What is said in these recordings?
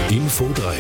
Info 3.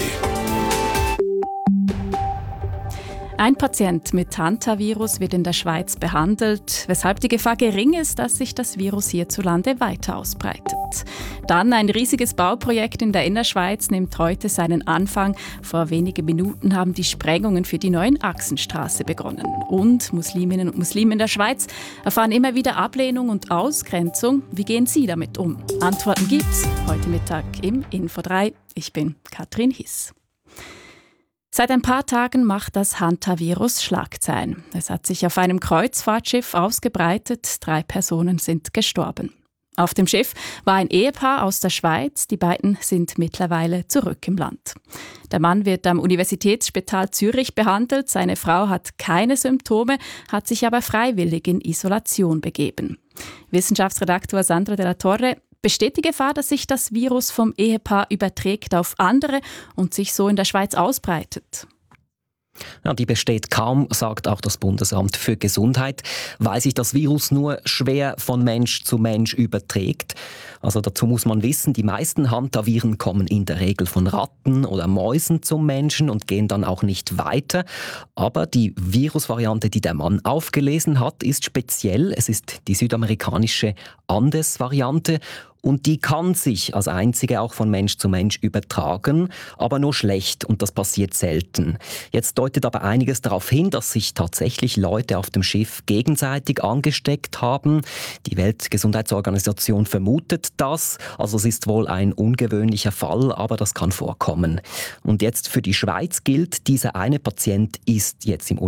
Ein Patient mit Hantavirus wird in der Schweiz behandelt, weshalb die Gefahr gering ist, dass sich das Virus hierzulande weiter ausbreitet. Dann ein riesiges Bauprojekt in der Innerschweiz nimmt heute seinen Anfang. Vor wenigen Minuten haben die Sprengungen für die neue Achsenstraße begonnen. Und Musliminnen und Muslime in der Schweiz erfahren immer wieder Ablehnung und Ausgrenzung. Wie gehen Sie damit um? Antworten gibt's heute Mittag im Info 3. Ich bin Katrin Hiss. Seit ein paar Tagen macht das Hantavirus Schlagzeilen. Es hat sich auf einem Kreuzfahrtschiff ausgebreitet. 3 Personen sind gestorben. Auf dem Schiff war ein Ehepaar aus der Schweiz. Die beiden sind mittlerweile zurück im Land. Der Mann wird am Universitätsspital Zürich behandelt. Seine Frau hat keine Symptome, hat sich aber freiwillig in Isolation begeben. Wissenschaftsredaktor Sandro Della Torre: Besteht die Gefahr, dass sich das Virus vom Ehepaar überträgt auf andere und sich so in der Schweiz ausbreitet? Ja, die besteht kaum, sagt auch das Bundesamt für Gesundheit, weil sich das Virus nur schwer von Mensch zu Mensch überträgt. Also dazu muss man wissen, die meisten Hantaviren kommen in der Regel von Ratten oder Mäusen zum Menschen und gehen dann auch nicht weiter. Aber die Virusvariante, die der Mann aufgelesen hat, ist speziell. Es ist die südamerikanische Andes-Variante. Und die kann sich als einzige auch von Mensch zu Mensch übertragen, aber nur schlecht, und das passiert selten. Jetzt deutet aber einiges darauf hin, dass sich tatsächlich Leute auf dem Schiff gegenseitig angesteckt haben. Die Weltgesundheitsorganisation vermutet das, also es ist wohl ein ungewöhnlicher Fall, aber das kann vorkommen. Und jetzt für die Schweiz gilt, dieser eine Patient ist jetzt im